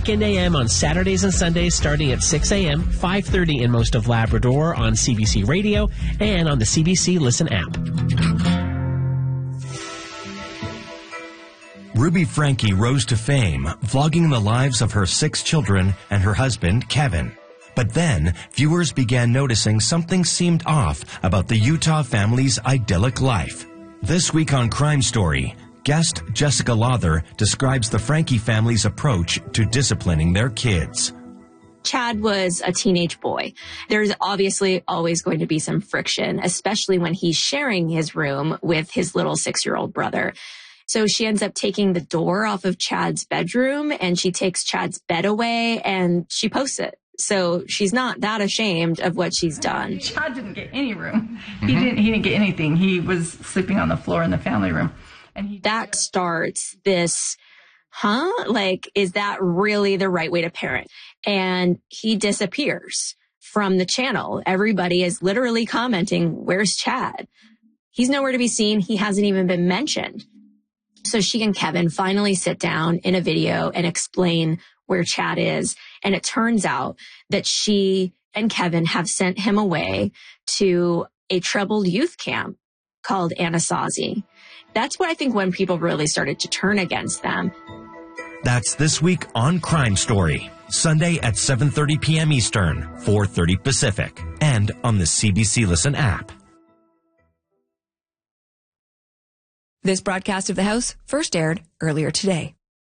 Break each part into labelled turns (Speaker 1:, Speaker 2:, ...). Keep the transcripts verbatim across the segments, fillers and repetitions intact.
Speaker 1: Weekend A M on Saturdays and Sundays starting at six a.m., five thirty in most of Labrador on C B C Radio and on the C B C Listen app.
Speaker 2: Ruby Franke rose to fame, vlogging the lives of her six children and her husband, Kevin. But then, viewers began noticing something seemed off about the Utah family's idyllic life. This week on Crime Story, guest Jessica Lawther describes the Franke family's approach to disciplining their kids.
Speaker 3: Chad was a teenage boy. There's obviously always going to be some friction, especially when he's sharing his room with his little six-year-old brother. So she ends up taking the door off of Chad's bedroom, and she takes Chad's bed away, and she posts it. So she's not that ashamed of what she's done.
Speaker 4: Chad didn't get any room. Mm-hmm. He didn't. He didn't get anything. He was sleeping on the floor in the family room, and he
Speaker 3: that starts this. Huh? Like, is that really the right way to parent? And he disappears from the channel. Everybody is literally commenting, "Where's Chad?" He's nowhere to be seen. He hasn't even been mentioned. So she and Kevin finally sit down in a video and explain where Chad is. And it turns out that she and Kevin have sent him away to a troubled youth camp called Anasazi. That's what I think when people really started to turn against them.
Speaker 2: That's this week on Crime Story, Sunday at seven thirty p.m. Eastern, four thirty Pacific, and on the C B C Listen app.
Speaker 5: This broadcast of The House first aired earlier today.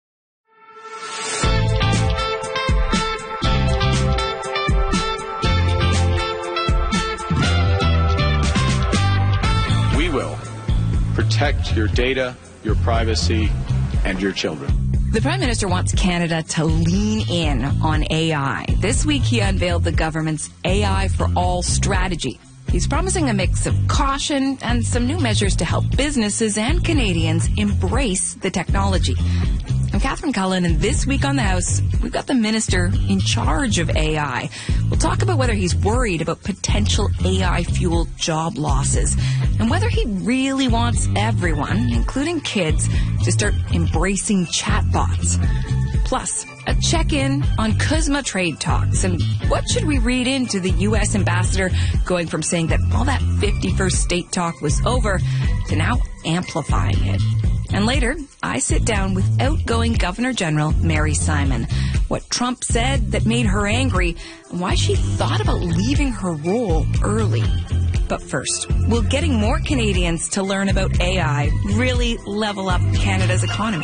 Speaker 6: We will protect your data, your privacy, and your children.
Speaker 5: The Prime Minister wants Canada to lean in on A I. This week, he unveiled the government's A I for All strategy. He's promising a mix of caution and some new measures to help businesses and Canadians embrace the technology. I'm Catherine Cullen, and this week on The House, we've got the minister in charge of A I. We'll talk about whether he's worried about potential A I-fueled job losses and whether he really wants everyone, including kids, to start embracing chatbots. Plus, a check-in on C U S M A trade talks and what should we read into the U S ambassador going from saying that all that fifty-first state talk was over to now amplifying it. And later, I sit down with outgoing Governor General Mary Simon, what Trump said that made her angry, and why she thought about leaving her role early. But first, will getting more Canadians to learn about A I really level up Canada's economy?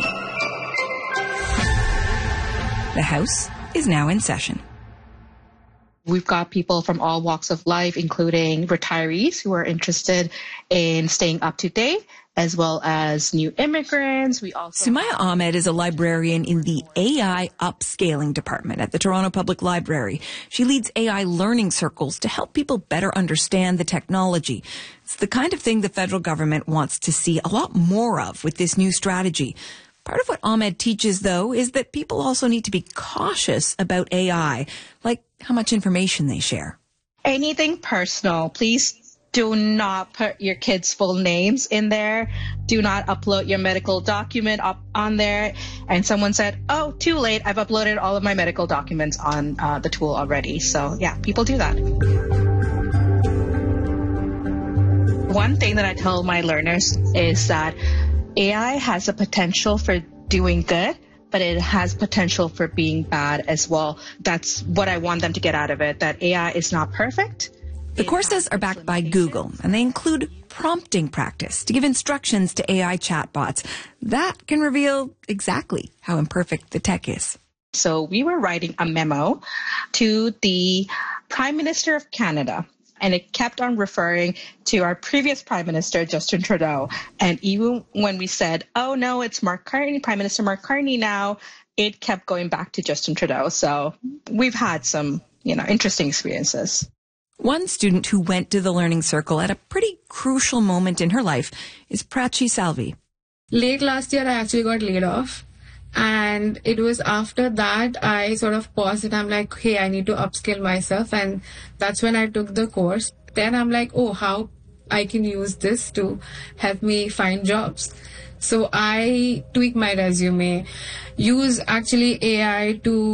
Speaker 5: The House is now in session.
Speaker 7: We've got people from all walks of life, including retirees who are interested in staying up to date, as well as new immigrants. We also
Speaker 5: Sumaya Ahmed is a librarian in the A I upscaling department at the Toronto Public Library. She leads A I learning circles to help people better understand the technology. It's the kind of thing the federal government wants to see a lot more of with this new strategy. Part of what Ahmed teaches, though, is that people also need to be cautious about A I, like how much information they share.
Speaker 7: Anything personal, please do not put your kids' full names in there. Do not upload your medical document up on there. And someone said, oh, too late. I've uploaded all of my medical documents on uh, the tool already. So, yeah, people do that. One thing that I tell my learners is that A I has a potential for doing good, but it has potential for being bad as well. That's what I want them to get out of it, that A I is not perfect.
Speaker 5: The courses are backed by Google, and they include prompting practice to give instructions to A I chatbots. That can reveal exactly how imperfect the tech is.
Speaker 7: So we were writing a memo to the Prime Minister of Canada, and it kept on referring to our previous Prime Minister, Justin Trudeau. And even when we said, oh, no, it's Mark Carney, Prime Minister Mark Carney now, it kept going back to Justin Trudeau. So we've had some, you know, interesting experiences.
Speaker 5: One student who went to the Learning Circle at a pretty crucial moment in her life is Prachi Salvi.
Speaker 8: Late last year, I actually got laid off. And it was after that I sort of paused and I'm like, hey, I need to upskill myself. And that's when I took the course. Then I'm like, oh, how I can use this to help me find jobs. So I tweak my resume, use actually A I to